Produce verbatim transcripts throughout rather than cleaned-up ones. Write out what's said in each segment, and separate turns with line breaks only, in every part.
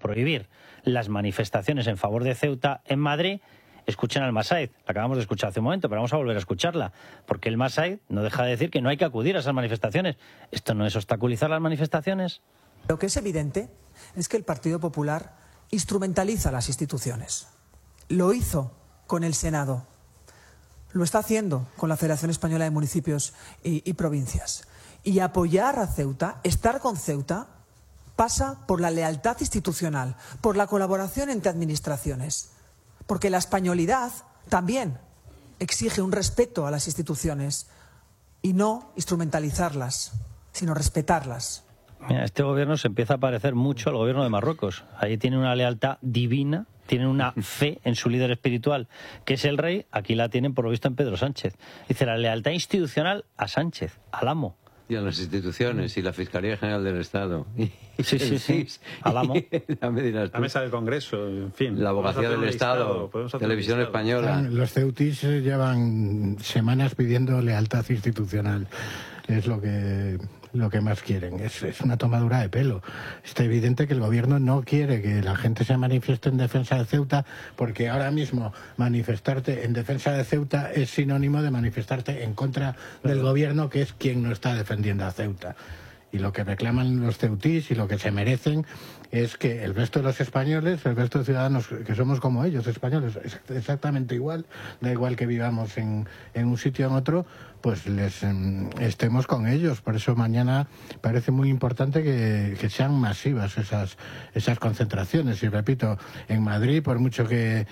prohibir las manifestaciones en favor de Ceuta en Madrid, escuchen al Masaid. La acabamos de escuchar hace un momento, pero vamos a volver a escucharla, porque el Masaid no deja de decir que no hay que acudir a esas manifestaciones. ¿Esto no es obstaculizar las manifestaciones?
Lo que es evidente es que el Partido Popular instrumentaliza las instituciones. Lo hizo con el Senado. Lo está haciendo con la Federación Española de Municipios y, y Provincias. Y apoyar a Ceuta, estar con Ceuta, pasa por la lealtad institucional, por la colaboración entre administraciones. Porque la españolidad también exige un respeto a las instituciones y no instrumentalizarlas, sino respetarlas.
Mira, este gobierno se empieza a parecer mucho al gobierno de Marruecos. Ahí tiene una lealtad divina, tienen una fe en su líder espiritual, que es el rey. Aquí la tienen, por lo visto, en Pedro Sánchez. Dice, la lealtad institucional a Sánchez, al amo.
Y a las instituciones, y la Fiscalía General del Estado. Y
sí, sí, sí, al amo.
La mesa del Congreso, en fin.
La Abogacía del Estado, Televisión Española.
Los ceutis llevan semanas pidiendo lealtad institucional. Es lo que... lo que más quieren. Es, es una tomadura de pelo. Está evidente que el gobierno no quiere que la gente se manifieste en defensa de Ceuta, porque ahora mismo manifestarte en defensa de Ceuta es sinónimo de manifestarte en contra del gobierno, que es quien no está defendiendo a Ceuta. Y lo que reclaman los ceutís y lo que se merecen es que el resto de los españoles, el resto de ciudadanos que somos como ellos, españoles, exactamente igual, da igual que vivamos en, en un sitio o en otro, pues les eh, estemos con ellos. Por eso mañana parece muy importante que, que sean masivas esas, esas concentraciones. Y repito, en Madrid, por mucho que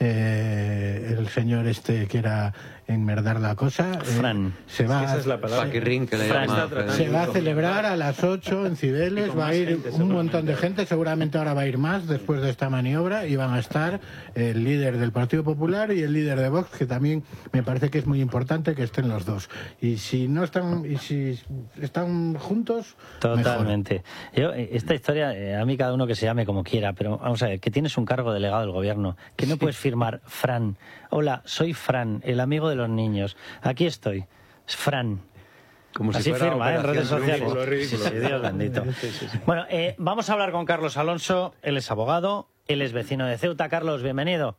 eh, el señor este quiera enmerdar la cosa, eh,
Fran.
se va,
es que esa es la palabra.
Paquirrín, que le
Fran.
llama,
se va a celebrar a las ocho en Cibeles, va a ir
gente,
un montón de gente, seguramente ahora va a ir más después de esta maniobra, y van a estar el líder del Partido Popular y el líder de Vox, que también me parece que es muy importante que estén los dos. Y si no están, y si están juntos,
totalmente. Yo, esta historia, eh, a mí cada uno que se llame como quiera, pero vamos a ver, que tienes un cargo delegado del gobierno, que no puedes firmar Fran. Hola, soy Fran, el amigo de los niños. Aquí estoy, Fran.
Como si
Así
fuera
firma, ¿eh? En redes
Operación
sociales.
Triunfo.
Ridículo,
Sí, sí, Dios bendito.
Sí, sí, sí.
Bueno, eh, vamos a hablar con Carlos Alonso. Él es abogado, él es vecino de Ceuta. Carlos, bienvenido.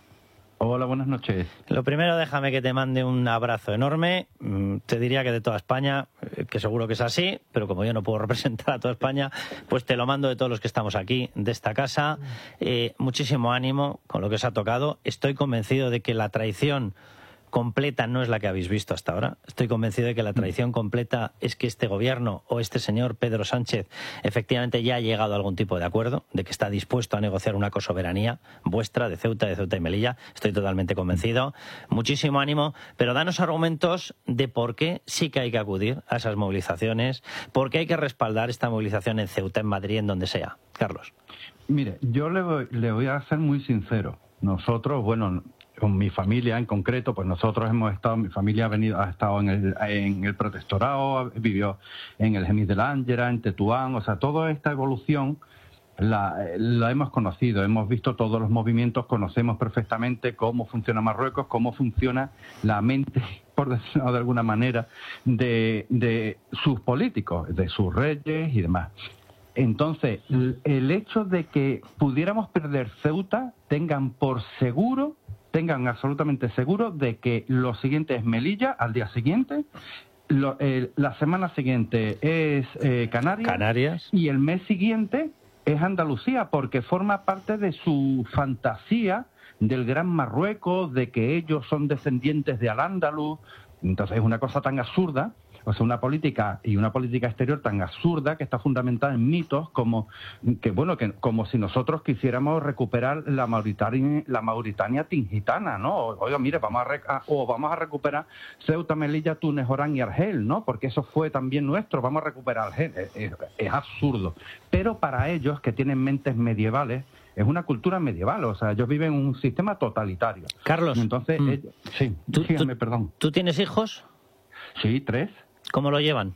Hola, buenas noches.
Lo primero, déjame que te mande un abrazo enorme. Mm, Te diría que de toda España, eh, que seguro que es así, pero como yo no puedo representar a toda España, pues te lo mando de todos los que estamos aquí, de esta casa. Eh, muchísimo ánimo con lo que os ha tocado. Estoy convencido de que la traición completa no es la que habéis visto hasta ahora. Estoy convencido de que la traición completa es que este gobierno o este señor Pedro Sánchez efectivamente ya ha llegado a algún tipo de acuerdo, de que está dispuesto a negociar una cosoberanía vuestra de Ceuta, de Ceuta y Melilla. Estoy totalmente convencido. Muchísimo ánimo, pero danos argumentos de por qué sí que hay que acudir a esas movilizaciones, por qué hay que respaldar esta movilización en Ceuta, en Madrid, en donde sea. Carlos.
Mire, yo le voy, le voy a ser muy sincero. Nosotros, bueno, con mi familia en concreto, pues nosotros hemos estado, mi familia ha venido, ha estado en el, en el protectorado, vivió en el Genís de la Ángela, en Tetuán, o sea, toda esta evolución la, la hemos conocido, hemos visto todos los movimientos, conocemos perfectamente cómo funciona Marruecos, cómo funciona la mente, por decirlo de alguna manera, de, de sus políticos, de sus reyes y demás. Entonces, el hecho de que pudiéramos perder Ceuta, tengan por seguro, tengan absolutamente seguro de que lo siguiente es Melilla al día siguiente, lo, eh, la semana siguiente es eh, Canarias,
Canarias
y el mes siguiente es Andalucía, porque forma parte de su fantasía del gran Marruecos, de que ellos son descendientes de Al-Ándalus. Entonces es una cosa tan absurda. O sea, una política y una política exterior tan absurda que está fundamentada en mitos como que bueno que como si nosotros quisiéramos recuperar la Mauritania, la Mauritania tingitana, ¿no? Oiga, mire, vamos a, rec a o vamos a recuperar Ceuta, Melilla, Túnez, Orán y Argel, ¿no? Porque eso fue también nuestro, vamos a recuperar Argel. Es, es, es absurdo. Pero para ellos, que tienen mentes medievales, es una cultura medieval, o sea, ellos viven en un sistema totalitario.
Carlos.
Entonces,
mm.
ellos, sí,
¿Tú,
dígame,
tú,
perdón.
¿Tú tienes hijos?
Sí, tres.
¿Cómo lo llevan?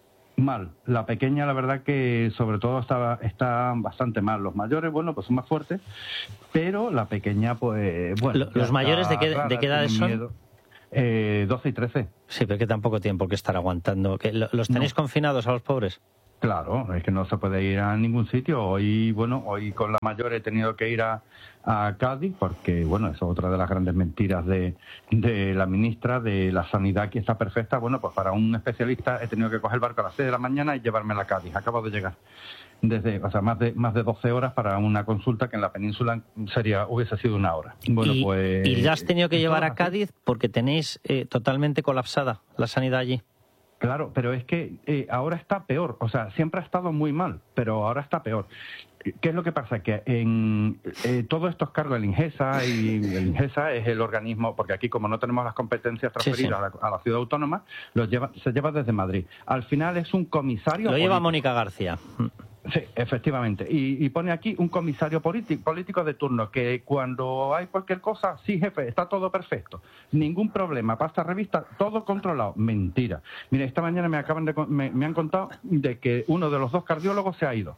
Mal. La pequeña, la verdad que sobre todo está, está bastante mal. Los mayores, bueno, pues son más fuertes, pero la pequeña, pues, bueno.
¿Los mayores de qué,
rara,
de qué edades son?
Eh, doce y trece.
Sí, pero que tampoco tienen por qué estar aguantando. ¿Que ¿Los tenéis no. confinados a los pobres?
Claro, es que no se puede ir a ningún sitio. Hoy, bueno, hoy con la mayor he tenido que ir a, a Cádiz porque, bueno, eso es otra de las grandes mentiras de, de la ministra, de la sanidad aquí está perfecta. Bueno, pues para un especialista he tenido que coger el barco a las seis de la mañana y llevarme a Cádiz. Acabo de llegar. Desde, o sea, más de más de doce horas para una consulta que en la península sería hubiese sido una hora. Bueno,
y,
pues,
y ya has tenido que llevar a Cádiz porque tenéis eh, totalmente colapsada la sanidad allí.
Claro, pero es que eh, ahora está peor. O sea, siempre ha estado muy mal, pero ahora está peor. ¿Qué es lo que pasa? Que en eh, todos estos cargos, el INGESA, y el INGESA es el organismo, porque aquí como no tenemos las competencias transferidas sí, sí. A, la, a la ciudad autónoma, los lleva, se lleva desde Madrid. Al final es un comisario...
Lo
político.
lleva Mónica García.
Sí, efectivamente. Y, y pone aquí un comisario político, político de turno, que cuando hay cualquier cosa, sí, jefe, está todo perfecto. Ningún problema, pasa revista, todo controlado. Mentira. Mira, esta mañana me acaban de me, me han contado de que uno de los dos cardiólogos se ha ido.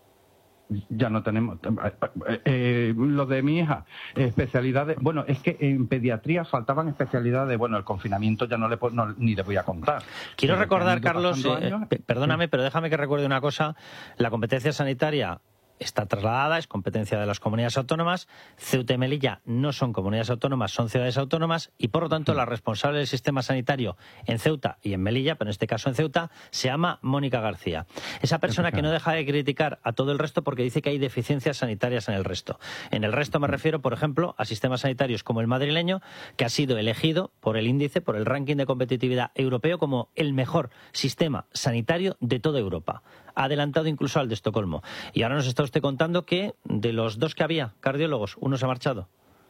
Ya no tenemos eh, eh, lo de mi hija, especialidades. Bueno, es que en pediatría faltaban especialidades. Bueno, el confinamiento ya no le no, ni le voy a contar.
Quiero pero recordar, Carlos, eh, eh, perdóname, sí. pero déjame que recuerde una cosa. La competencia sanitaria está trasladada, es competencia de las comunidades autónomas. Ceuta y Melilla no son comunidades autónomas, son ciudades autónomas y, por lo tanto, la responsable del sistema sanitario en Ceuta y en Melilla, pero en este caso en Ceuta, se llama Mónica García. Esa persona que no deja de criticar a todo el resto porque dice que hay deficiencias sanitarias en el resto. En el resto me refiero, por ejemplo, a sistemas sanitarios como el madrileño, que ha sido elegido por el índice, por el ranking de competitividad europeo, como el mejor sistema sanitario de toda Europa. Ha adelantado incluso al de Estocolmo. Y ahora nos está usted contando que de los dos que había, cardiólogos, uno se ha marchado.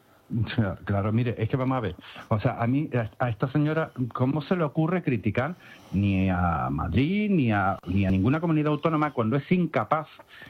Claro, mire, es que vamos a ver. O sea, a mí, a esta señora, ¿cómo se le ocurre criticar ni a Madrid ni a, ni a ninguna comunidad autónoma cuando es incapaz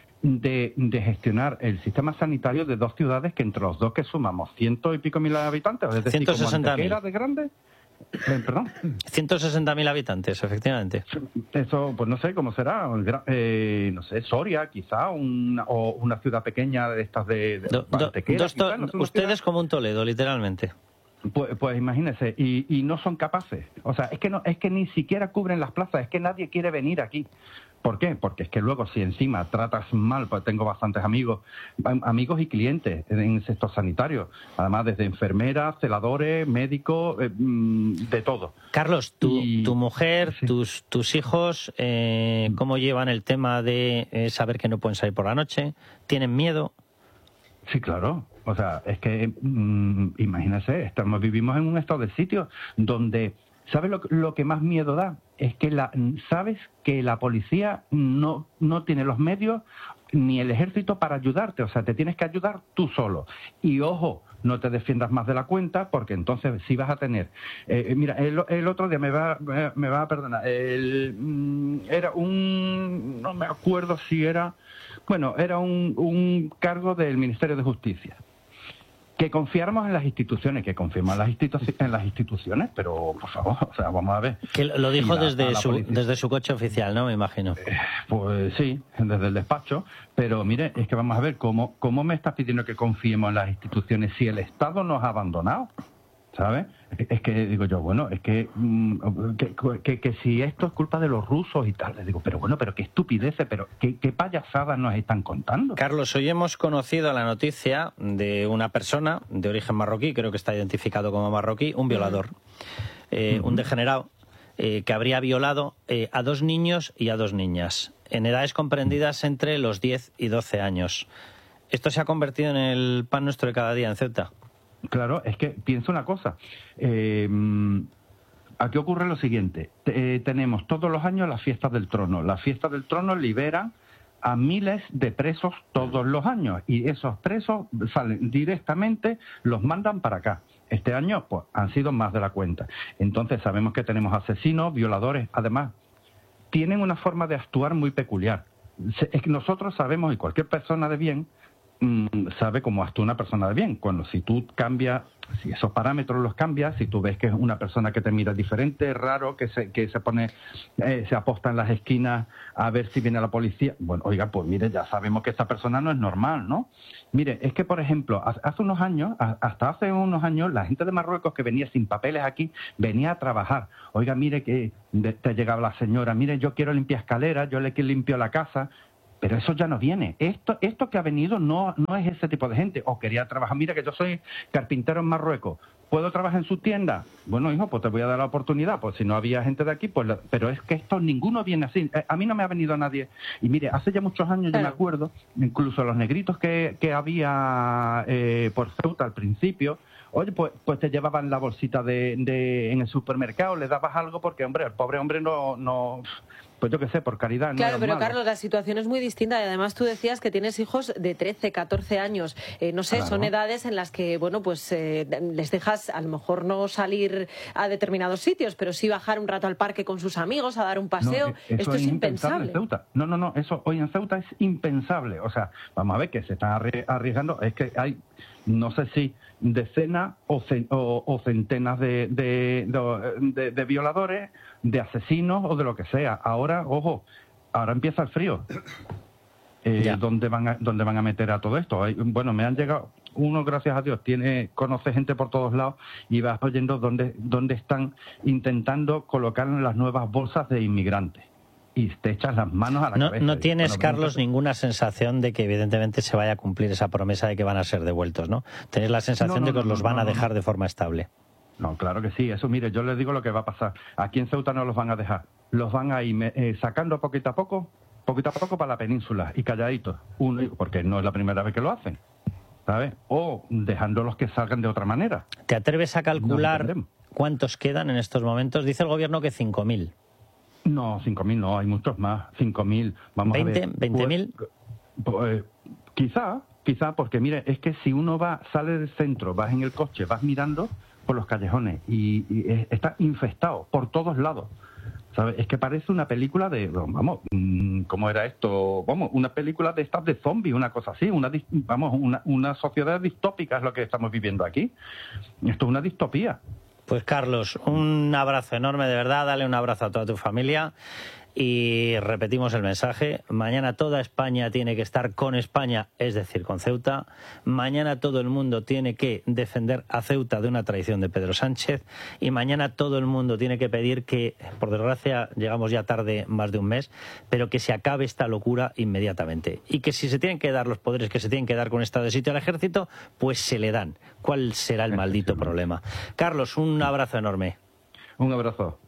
de, de gestionar el sistema sanitario de dos ciudades que entre los dos que sumamos ciento y pico mil habitantes? Es decir,
ciento sesenta mil.
¿Era de grande? Eh, ¿Perdón?
ciento sesenta mil habitantes, efectivamente.
Eso, pues no sé cómo será. Eh, no sé, Soria, quizá, una, o una ciudad pequeña de estas de... de
do, do, quizá, to, no ustedes ciudad. Como un Toledo, literalmente.
Pues, pues imagínese, y, y no son capaces. O sea, es que no, es que ni siquiera cubren las plazas, es que nadie quiere venir aquí. ¿Por qué? Porque es que luego si encima tratas mal, pues tengo bastantes amigos, amigos y clientes en el sector sanitario, además desde enfermeras, celadores, médicos, eh, de todo.
Carlos, tu, y... tu mujer, sí. tus, tus hijos, eh, ¿cómo llevan el tema de eh, saber que no pueden salir por la noche? ¿Tienen miedo?
Sí, claro. O sea, es que, mmm, imagínese, estamos, vivimos en un estado de sitio donde... ¿Sabes lo, lo que más miedo da? Es que la, sabes que la policía no, no tiene los medios ni el ejército para ayudarte. O sea, te tienes que ayudar tú solo. Y ojo, no te defiendas más de la cuenta porque entonces sí vas a tener... Eh, mira, el, el otro día me va, me va a perdonar. El, mm, era un... No me acuerdo si era... Bueno, era un, un cargo del Ministerio de Justicia. Que confiáramos en las instituciones, que confiemos en las, institu en las instituciones, pero por favor, o sea, vamos a ver.
Que lo dijo la, desde su policía. Desde su coche oficial, ¿no? Me imagino.
Eh, pues sí, desde el despacho, pero mire, es que vamos a ver cómo, cómo me estás pidiendo que confiemos en las instituciones si el Estado nos ha abandonado, ¿sabes? Es que digo yo, bueno, es que, que, que, que si esto es culpa de los rusos y tal, les digo, pero bueno, pero qué estupideces, pero qué, qué payasadas nos están contando.
Carlos, hoy hemos conocido la noticia de una persona de origen marroquí, creo que está identificado como marroquí, un violador, eh, uh-huh. un degenerado, eh, que habría violado eh, a dos niños y a dos niñas, en edades comprendidas entre los diez y doce años. ¿Esto se ha convertido en el pan nuestro de cada día en Ceuta?
Claro, es que pienso una cosa. Eh, aquí ocurre lo siguiente. Eh, tenemos todos los años las fiestas del trono. Las fiestas del trono liberan a miles de presos todos los años y esos presos salen directamente, los mandan para acá. Este año pues han sido más de la cuenta. Entonces sabemos que tenemos asesinos, violadores. Además, tienen una forma de actuar muy peculiar. Es que nosotros sabemos, y cualquier persona de bien, sabe cómo actúa una persona de bien. Cuando si tú cambias, si esos parámetros los cambias, si tú ves que es una persona que te mira diferente, raro, que se que se pone, eh, se aposta en las esquinas a ver si viene la policía, bueno, oiga, pues mire, ya sabemos que esta persona no es normal, ¿no? Mire, es que, por ejemplo, hace unos años, hasta hace unos años, la gente de Marruecos que venía sin papeles aquí, venía a trabajar. Oiga, mire que te llegaba la señora, mire, yo quiero limpiar escaleras, yo le limpio la casa. Pero eso ya no viene. Esto esto que ha venido no no es ese tipo de gente. O quería trabajar, mira que yo soy carpintero en Marruecos, ¿puedo trabajar en su tienda? Bueno, hijo, pues te voy a dar la oportunidad. Pues si no había gente de aquí, pues... La... Pero es que esto ninguno viene así. A mí no me ha venido nadie. Y mire, hace ya muchos años yo me acuerdo, incluso los negritos que, que había eh, por Ceuta al principio... Oye, pues, pues te llevaban la bolsita de, de en el supermercado, le dabas algo porque, hombre, el pobre hombre no, no pues yo qué sé, por caridad.
Claro,
no
pero
malo.
Carlos, la situación es muy distinta y además tú decías que tienes hijos de trece, catorce años. Eh, no sé, claro. Son edades en las que, bueno, pues eh, les dejas a lo mejor no salir a determinados sitios, pero sí bajar un rato al parque con sus amigos, a dar un paseo.
No, eso
Esto es,
es
impensable.
En Ceuta. No, no, no, eso hoy en Ceuta es impensable. O sea, vamos a ver que se están arriesgando. Es que hay, no sé si decenas o, cen, o, o centenas de, de, de, de, de violadores, de asesinos o de lo que sea. Ahora, ojo, ahora empieza el frío. Eh, ¿dónde van a, dónde van a meter a todo esto? Hay, bueno, me han llegado, uno, gracias a Dios, tiene conoce gente por todos lados y vas oyendo dónde, dónde están intentando colocar las nuevas bolsas de inmigrantes. Y te echas las manos a la
no,
cabeza.
No tienes,
bueno,
Carlos,
entonces...
ninguna sensación de que evidentemente se vaya a cumplir esa promesa de que van a ser devueltos, ¿no? Tenéis la sensación
no, no,
de que os
no,
los
no,
van
no,
a
no,
dejar
no.
de forma estable.
No, claro que sí. Eso, mire, yo les digo lo que va a pasar. Aquí en Ceuta no los van a dejar. Los van a ir eh, sacando poquito a poco, poquito a poco para la península y calladitos. Uno, porque no es la primera vez que lo hacen, ¿sabes? O dejándolos que salgan de otra manera.
¿Te atreves a calcular
no
cuántos quedan en estos momentos? Dice el gobierno que cinco mil.
No, cinco mil no, hay muchos más. cinco mil, vamos
¿veinte,
a ver.
veinte mil?
Pues, pues, quizá, quizá, porque mire, es que si uno va, sale del centro, vas en el coche, vas mirando por los callejones y, y está infestado por todos lados. ¿Sabes? Es que parece una película de, vamos, ¿cómo era esto? Vamos, una película de estas de zombies, una cosa así, una, vamos, una, una sociedad distópica es lo que estamos viviendo aquí. Esto es una distopía.
Pues Carlos, un abrazo enorme, de verdad, dale un abrazo a toda tu familia y repetimos el mensaje. Mañana toda España tiene que estar con España, es decir, con Ceuta. Mañana todo el mundo tiene que defender a Ceuta de una traición de Pedro Sánchez y mañana todo el mundo tiene que pedir que, por desgracia, llegamos ya tarde más de un mes, pero que se acabe esta locura inmediatamente y que si se tienen que dar los poderes que se tienen que dar con estado de sitio al ejército, pues se le dan. ¿Cuál será el maldito problema? Carlos, un abrazo enorme.
Un abrazo.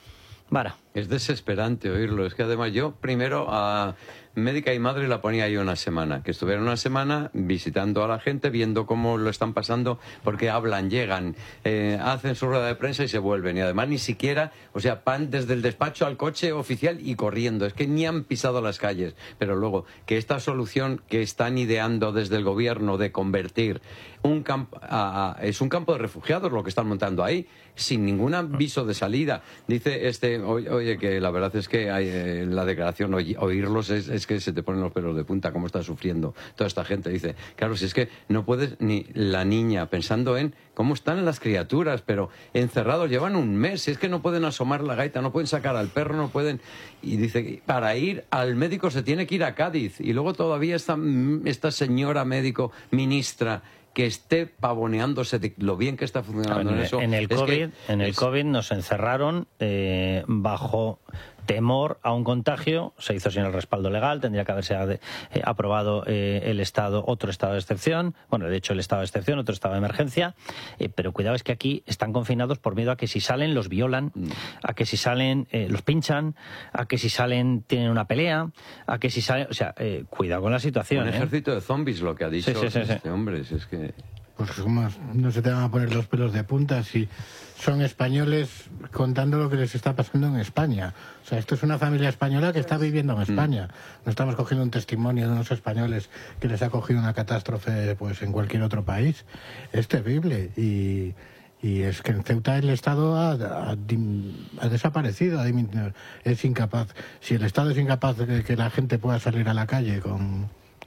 Vara.
Es desesperante oírlo. Es que además yo primero a Médica y Madre la ponía yo una semana. Que estuvieran una semana visitando a la gente, viendo cómo lo están pasando, porque hablan, llegan, eh, hacen su rueda de prensa y se vuelven. Y además ni siquiera, o sea, van desde el despacho al coche oficial y corriendo. Es que ni han pisado las calles. Pero luego, que esta solución que están ideando desde el gobierno de convertir un campo, a, a, es un campo de refugiados lo que están montando ahí, sin ningún aviso de salida. Dice este, oye, oye que la verdad es que hay, eh, la declaración, oy, oírlos es, es que se te ponen los pelos de punta, cómo está sufriendo toda esta gente. Dice, claro, si es que no puedes, ni la niña, pensando en cómo están las criaturas, pero encerrados, llevan un mes, si es que no pueden asomar la gaita, no pueden sacar al perro, no pueden... Y dice, para ir al médico se tiene que ir a Cádiz, y luego todavía esta, esta señora médico, ministra, que esté pavoneándose de lo bien que está funcionando
en,
en eso.
En el COVID,
que
en el
es...
COVID nos encerraron eh, bajo temor a un contagio, se hizo sin el respaldo legal, tendría que haberse eh, aprobado eh, el estado, otro estado de excepción, bueno, de hecho el estado de excepción, otro estado de emergencia, eh, pero cuidado, es que aquí están confinados por miedo a que si salen los violan, mm. a que si salen eh, los pinchan, a que si salen tienen una pelea, a que si salen, o sea, eh, cuidado con la situación.
Un
¿eh?
ejército de zombies, lo que ha dicho
sí, sí, sí,
este
sí.
hombre, es que...
Pues como no se te van a poner los pelos de punta si son españoles contando lo que les está pasando en España. O sea, esto es una familia española que está viviendo en España. No estamos cogiendo un testimonio de unos españoles que les ha cogido una catástrofe pues en cualquier otro país. Es terrible y... Y es que en Ceuta el Estado ha, ha, ha desaparecido, ha es incapaz. Si el Estado es incapaz de que la gente pueda salir a la calle con,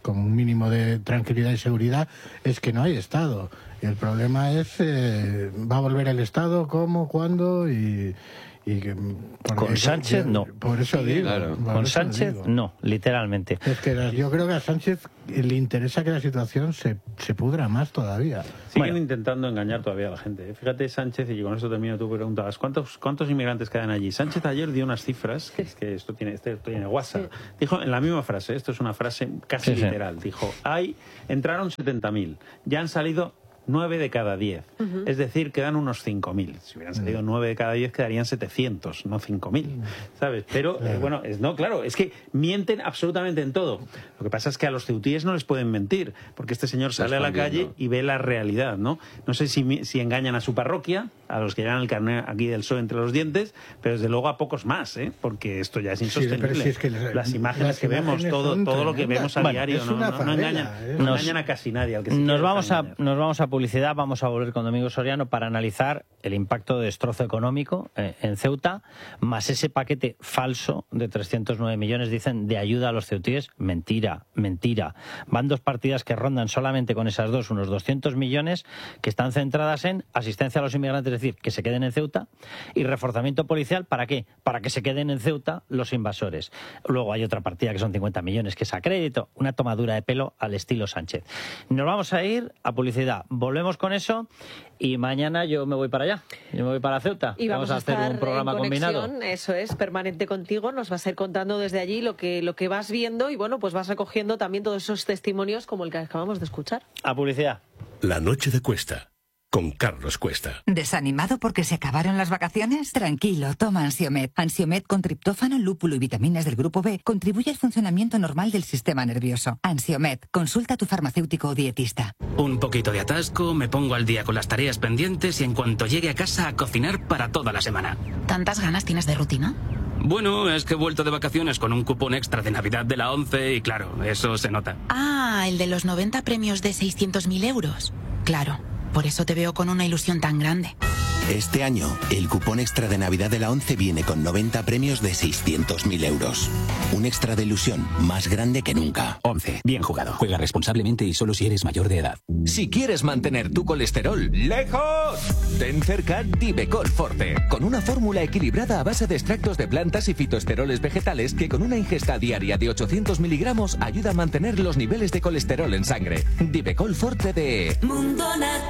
con un mínimo de tranquilidad y seguridad, es que no hay Estado. Y el problema es, eh, ¿va a volver el Estado? ¿Cómo? ¿Cuándo? Y... Y que,
con Sánchez
yo,
no.
Por eso digo.
Claro. Con Sánchez digo. no, literalmente.
Es que yo creo que a Sánchez le interesa que la situación se, se pudra más todavía.
Siguen bueno. intentando engañar todavía a la gente. Fíjate, Sánchez, y con eso termino tu pregunta, ¿cuántos, cuántos inmigrantes quedan allí? Sánchez ayer dio unas cifras, que es que esto tiene, esto tiene WhatsApp. Sí. Dijo en la misma frase, esto es una frase casi sí, literal, sí. dijo, hay, entraron setenta mil, ya han salido nueve de cada diez. Uh-huh. Es decir, quedan unos cinco mil. Si hubieran salido nueve de cada diez, quedarían setecientos, no cinco mil. ¿Sabes? Pero, claro. eh, bueno, es, no, claro, es que mienten absolutamente en todo. Lo que pasa es que a los ceutíes no les pueden mentir, porque este señor sale a la calle y ve la realidad, ¿no? No sé si, si engañan a su parroquia, a los que llevan el carnet aquí del P S O E entre los dientes, pero desde luego a pocos más, ¿eh? Porque esto ya es insostenible. Sí, si es que les, las imágenes las que imágenes vemos, todo, todo lo que vemos a bueno, diario, no, no, no engañan, ¿eh? no engañan a casi nadie. Al que
nos, vamos a, nos vamos a publicidad, vamos a volver con Domingo Soriano para analizar el impacto de destrozo económico eh, en Ceuta, más ese paquete falso de trescientos nueve millones, dicen, de ayuda a los ceutíes. Mentira, mentira. Van dos partidas que rondan solamente con esas dos unos doscientos millones, que están centradas en asistencia a los inmigrantes, es decir, que se queden en Ceuta, y reforzamiento policial, ¿para qué? Para que se queden en Ceuta los invasores. Luego hay otra partida que son cincuenta millones, que es a crédito, una tomadura de pelo al estilo Sánchez. Nos vamos a ir a publicidad. Volvemos con eso y mañana yo me voy para allá. Yo me voy para Ceuta.
Y vamos, vamos a hacer un programa en
combinado.
Eso es, permanente contigo. Nos vas a ir contando desde allí lo que, lo que vas viendo y, bueno, pues vas recogiendo también todos esos testimonios como el que acabamos de escuchar.
A publicidad.
La noche de Cuesta. Con Carlos Cuesta.
¿Desanimado porque se acabaron las vacaciones? Tranquilo, toma Ansiomed. Ansiomed con triptófano, lúpulo y vitaminas del grupo B contribuye al funcionamiento normal del sistema nervioso. Ansiomed, consulta a tu farmacéutico o dietista.
Un poquito de atasco, me pongo al día con las tareas pendientes y en cuanto llegue a casa a cocinar para toda la semana.
¿Tantas ganas tienes de rutina?
Bueno, es que he vuelto de vacaciones con un cupón extra de Navidad de la ONCE y claro, eso se nota.
Ah, el de los noventa premios de seiscientos mil euros. Claro. Por eso te veo con una ilusión tan grande.
Este año, el cupón extra de Navidad de la ONCE viene con noventa premios de seiscientos mil euros. Un extra de ilusión más grande que nunca.
ONCE. Bien jugado. Juega responsablemente y solo si eres mayor de edad.
Si quieres mantener tu colesterol lejos, ten cerca Divecol Forte. Con una fórmula equilibrada a base de extractos de plantas y fitoesteroles vegetales que con una ingesta diaria de ochocientos miligramos ayuda a mantener los niveles de colesterol en sangre. Divecol Forte de
Mundo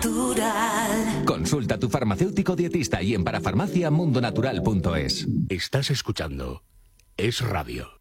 Natural.
Consulta a tu farmacéutico dietista y en parafarmacia mundonatural punto es.
Estás escuchando Es Radio.